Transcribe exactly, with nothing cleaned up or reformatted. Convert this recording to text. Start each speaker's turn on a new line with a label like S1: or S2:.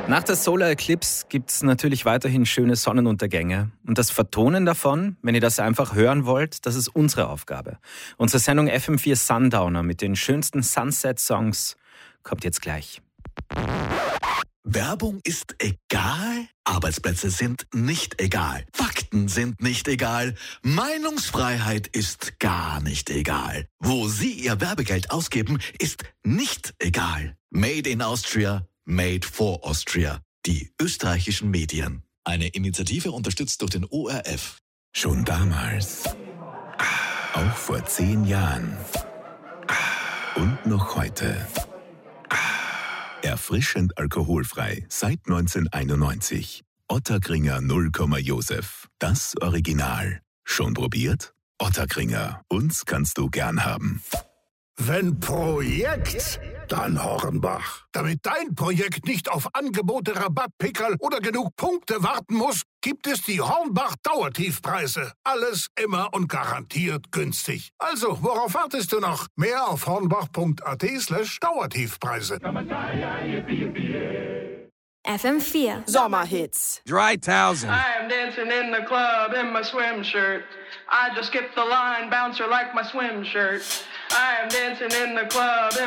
S1: Nach der Solar Eclipse gibt es natürlich weiterhin schöne Sonnenuntergänge. Und das Vertonen davon, wenn ihr das einfach hören wollt, das ist unsere Aufgabe. Unsere Sendung F M vier Sundowner mit den schönsten Sunset-Songs kommt jetzt gleich.
S2: Werbung ist egal, Arbeitsplätze sind nicht egal, Fakten sind nicht egal, Meinungsfreiheit ist gar nicht egal. Wo Sie Ihr Werbegeld ausgeben, ist nicht egal. Made in Austria, made for Austria. Die österreichischen Medien. Eine Initiative unterstützt durch den O R F.
S3: Schon damals, auch vor zehn Jahren und noch heute. Erfrischend alkoholfrei seit neunzehnhunderteinundneunzig. Ottakringer null Komma Josef. Das Original. Schon probiert? Ottakringer. Uns kannst du gern haben.
S4: Wenn Projekt, dann Hornbach. Damit dein Projekt nicht auf Angebote, Rabattpickerl oder genug Punkte warten muss, gibt es die Hornbach Dauertiefpreise. Alles immer und garantiert günstig. Also, worauf wartest du noch? Mehr auf hornbach.at slash Dauertiefpreise.
S5: F M vier
S6: Sommerhits.
S7: Dry Townsend.
S8: I am dancing in the club in my swim shirt. I just skipped the line, bouncer like my swim shirt. I am dancing in the club in